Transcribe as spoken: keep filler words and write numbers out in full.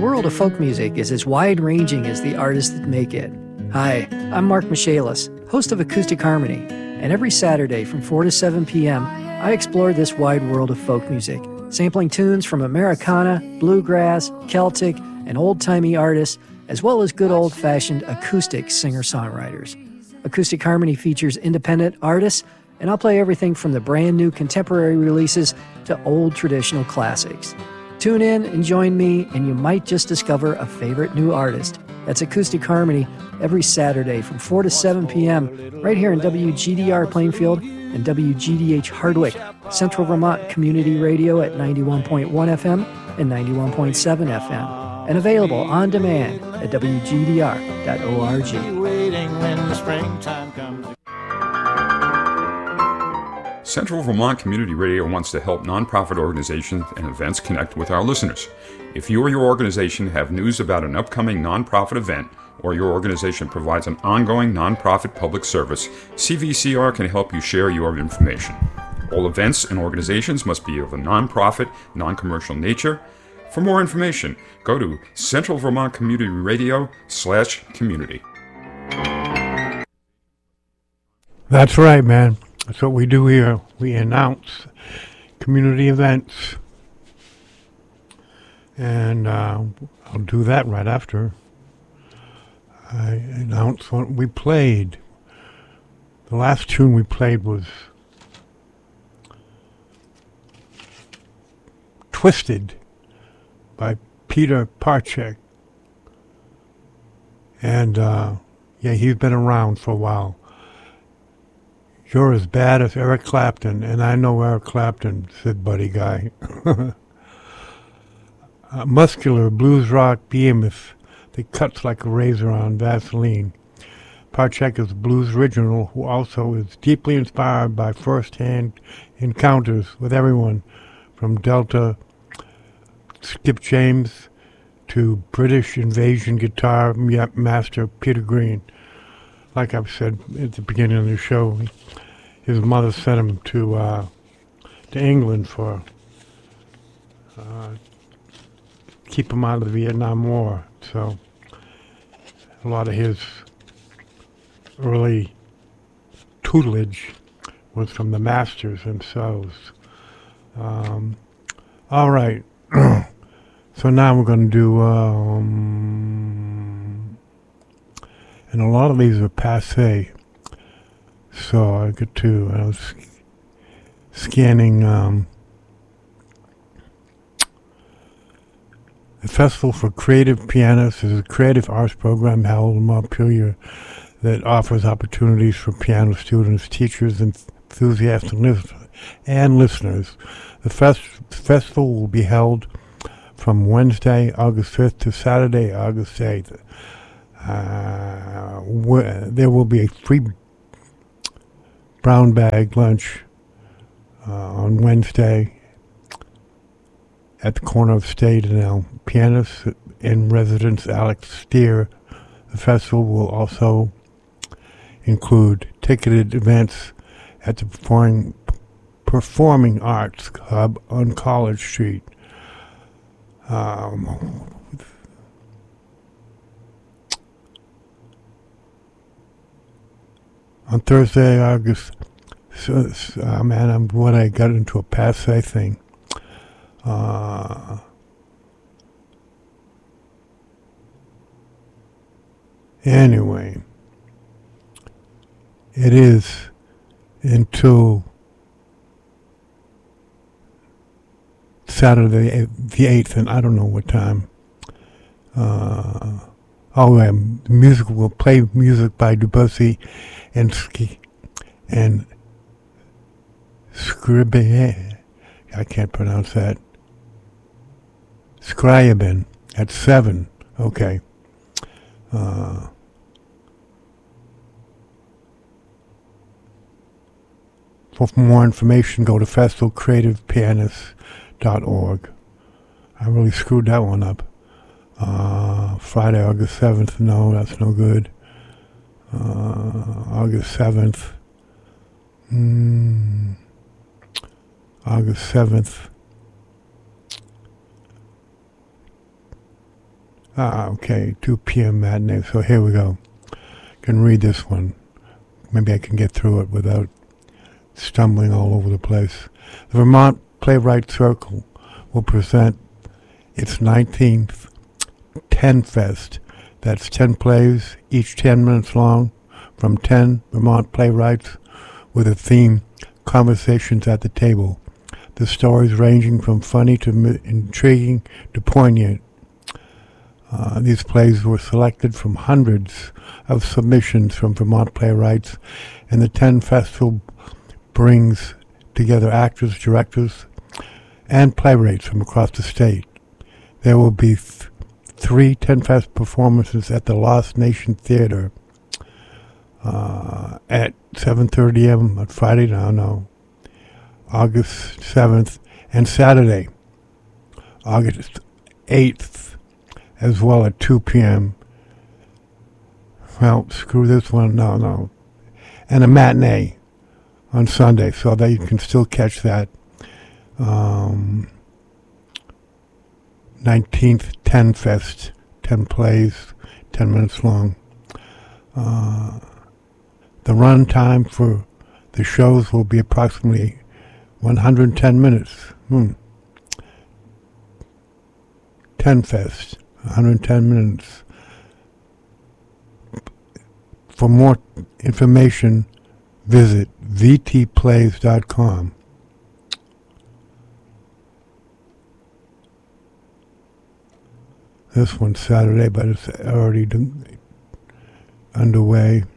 world of folk music is as wide-ranging as the artists that make it. Hi, I'm Mark Michaelis, host of Acoustic Harmony, and every Saturday from four to seven p.m., I explore this wide world of folk music, sampling tunes from Americana, bluegrass, Celtic, and old-timey artists, as well as good old-fashioned acoustic singer-songwriters. Acoustic Harmony features independent artists, and I'll play everything from the brand new contemporary releases to old traditional classics. Tune in and join me, and you might just discover a favorite new artist. That's Acoustic Harmony every Saturday from four to seven p.m. right here in W G D R Plainfield and W G D H Hardwick, Central Vermont Community Radio at ninety-one point one F M and ninety-one point seven F M, and available on demand at W G D R dot org. Central Vermont Community Radio wants to help nonprofit organizations and events connect with our listeners. If you or your organization have news about an upcoming nonprofit event, or your organization provides an ongoing nonprofit public service, C V C R can help you share your information. All events and organizations must be of a nonprofit, non-commercial nature. For more information, go to Central Vermont Community Radio slash community. That's right, man. That's what we do here. We announce community events. And uh, I'll do that right after I announce what we played. The last tune we played was Twisted by Peter Parchek. And uh, yeah, he's been around for a while. You're as bad as Eric Clapton, and I know Eric Clapton, said Buddy Guy. uh, muscular blues rock behemoth that cuts like a razor on Vaseline. Parchek is a blues original who also is deeply inspired by first-hand encounters with everyone from Delta, Skip James, to British invasion guitar master Peter Green. Like I've said at the beginning of the show, his mother sent him to uh, to England for uh, keep him out of the Vietnam War. So a lot of his early tutelage was from the masters themselves. Um, all right. So now we're going to do, um, and a lot of these are passé. So I get to, I was scanning um, the Festival for Creative Pianists is a creative arts program held in Montpelier that offers opportunities for piano students, teachers, enthusiasts, and, lis- and listeners. The fest- festival will be held from Wednesday, August fifth to Saturday, August eighth. Uh, wh- there will be a free brown bag lunch uh, on Wednesday at the corner of State and Elm. Pianist in residence Alex Steer. The festival will also include ticketed events at the Performing, Performing Arts Club on College Street. Um, on Thursday, August, so, uh, man, I'm what I got into a passe thing. Uh, anyway, it is until Saturday the eighth, and I don't know what time. Uh, oh, um, the music will play music by Debussy and Ski and Scriabin. I can't pronounce that. Scriabin at seven. Okay. Uh, for more information, go to festival creative pianists dot org. I really screwed that one up. Uh, Friday, August seventh. No, that's no good. Uh, August seventh. Mm, August seventh. Ah, okay, two p.m. matinee. So here we go. Can read this one. Maybe I can get through it without stumbling all over the place. The Vermont Playwright Circle will present its nineteenth ten Fest. That's ten plays, each ten minutes long, from ten Vermont playwrights with a theme, Conversations at the Table. The stories ranging from funny to mi- intriguing to poignant. Uh, these plays were selected from hundreds of submissions from Vermont playwrights, and the ten Festival brings together actors, directors, and playwrights from across the state. There will be th- three ten Fest performances at the Lost Nation Theater uh, at seven thirty a.m. on Friday, no, no, August seventh, and Saturday, August eighth, as well at two p.m. Well, screw this one, no, no. And a matinee on Sunday, so that you can still catch that. Um, nineteenth ten Fest, ten plays, ten minutes long. Uh, the run time for the shows will be approximately one hundred ten minutes. Hmm. ten Fest, one hundred ten minutes. For more information, visit v t plays dot com. This one's Saturday, but it's already d- underway.